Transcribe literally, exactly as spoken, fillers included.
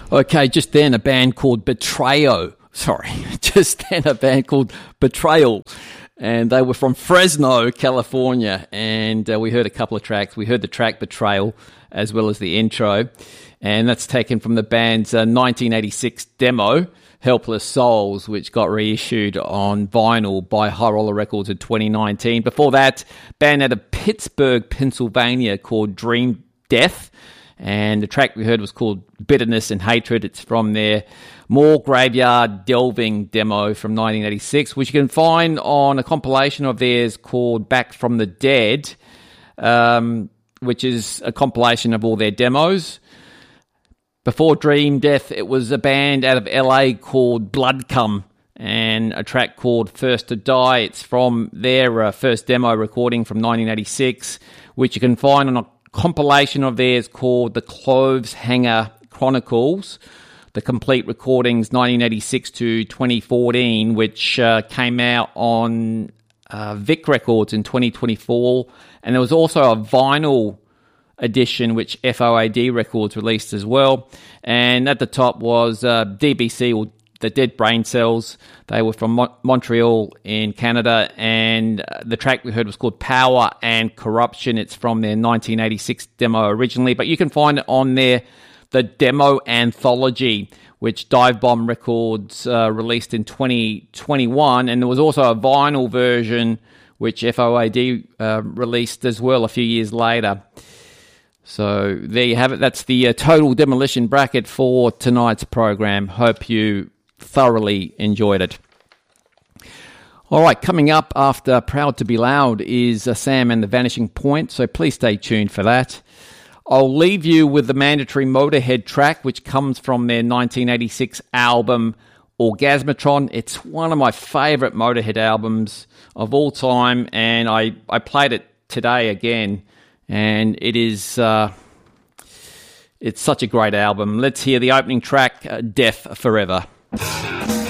Okay, just then a band called Betrayal. Sorry, just then a band called Betrayal. And they were from Fresno, California. And uh, we heard a couple of tracks. We heard the track Betrayal as well as the intro. And that's taken from the band's uh, nineteen eighty-six demo, Helpless Souls, which got reissued on vinyl by High Roller Records in twenty nineteen. Before that, band out of Pittsburgh, Pennsylvania called Dream Death. And the track we heard was called Bitterness and Hatred. It's from their More Graveyard Delving demo from nineteen eighty-six, which you can find on a compilation of theirs called Back from the Dead, um, which is a compilation of all their demos. Before Dream Death, it was a band out of L A called Bloodcum, and a track called First to Die. It's from their uh, first demo recording from nineteen eighty-six, which you can find on a compilation of theirs called The Cloves Hanger Chronicles, the complete recordings nineteen eighty-six to twenty fourteen, which uh, came out on uh, Vic Records in twenty twenty-four. And there was also a vinyl edition which F O A D Records released as well. And at the top was uh, D B C, or the Dead Brain Cells. They were from Mo- Montreal in Canada, and uh, the track we heard was called Power and Corruption. It's from their nineteen eighty-six demo originally, but you can find it on their the demo anthology, which Dive Bomb Records uh, released in twenty twenty-one, and there was also a vinyl version which F O A D uh, released as well a few years later. So there you have it. That's the uh, Total Demolition bracket for tonight's program. Hope you thoroughly enjoyed it. All right, coming up after Proud to Be Loud is uh, Sam and the Vanishing Point, so please stay tuned for that. I'll leave you with the mandatory Motorhead track, which comes from their nineteen eighty-six album Orgasmatron. It's one of my favourite Motorhead albums of all time, and I, I played it today again. And it is, uh, it's such a great album. Let's hear the opening track, uh, Death Forever.